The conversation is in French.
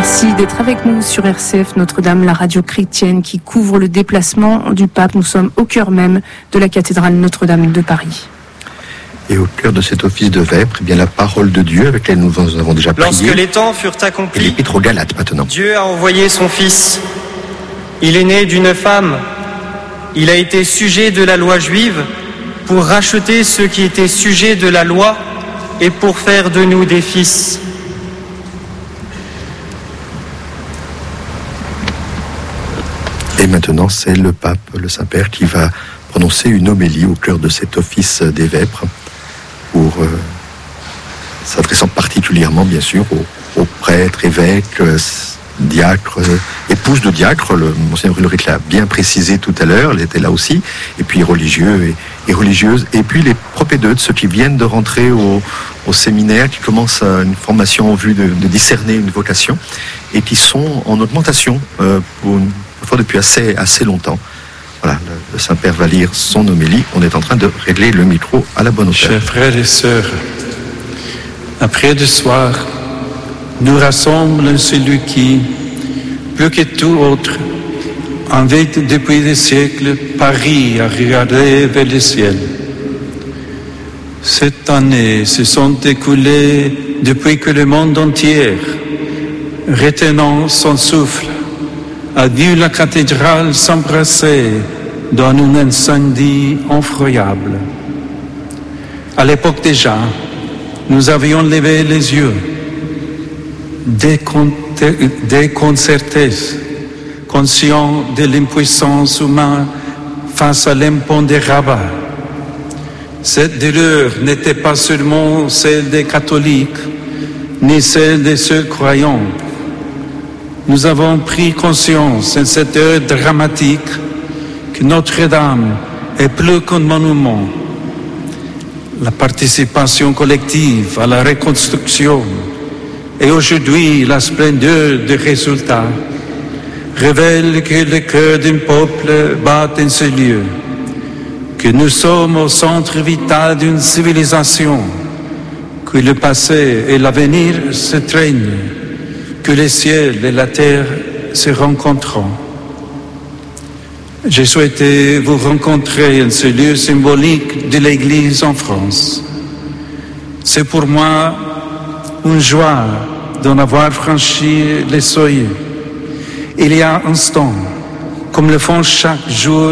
Merci d'être avec nous sur RCF Notre-Dame, la radio chrétienne qui couvre le déplacement du pape. Nous sommes au cœur même de la cathédrale Notre-Dame de Paris. Et au cœur de cet office de vêpres, eh bien la parole de Dieu avec laquelle nous avons déjà prié. Lorsque les temps furent Et accomplis, l'épître aux Galates maintenant. Dieu a envoyé son Fils. Il est né d'une femme. Il a été sujet de la loi juive pour racheter ceux qui étaient sujets de la loi et pour faire de nous des fils. Et maintenant, c'est le pape, le Saint-Père, qui va prononcer une homélie au cœur de cet office des vêpres, pour s'adressant particulièrement, bien sûr, aux prêtres, évêques, diacres, épouses de diacres. Le Monseigneur Ulrich l'a bien précisé tout à l'heure, elle était là aussi, et puis religieux et religieuses, et puis les propédeutes, ceux qui viennent de rentrer au séminaire, qui commencent une formation en vue de discerner une vocation, et qui sont en augmentation parfois depuis assez longtemps. Voilà, le Saint-Père va lire son homélie. On est en train de régler le micro à la bonne hauteur. Chers frères et sœurs, après le soir, nous rassemble celui qui, plus que tout autre, invite depuis des siècles Paris à regarder vers le ciel. Cette année se sont écoulées depuis que le monde entier, retenant son souffle, a vu la cathédrale s'embrasser dans un incendie effroyable. À l'époque déjà, nous avions levé les yeux, déconcertés, conscients de l'impuissance humaine face à l'impondérable. Cette douleur n'était pas seulement celle des catholiques, ni celle de ceux croyants. Nous avons pris conscience en cette heure dramatique que Notre-Dame est plus qu'un monument. La participation collective à la reconstruction et aujourd'hui la splendeur des résultats révèlent que le cœur d'un peuple bat en ce lieu, que nous sommes au centre vital d'une civilisation, que le passé et l'avenir se traînent, que le ciel et la terre se rencontrent. J'ai souhaité vous rencontrer en ce lieu symbolique de l'Église en France. C'est pour moi une joie d'en avoir franchi les seuils. Il y a un instant, comme le font chaque jour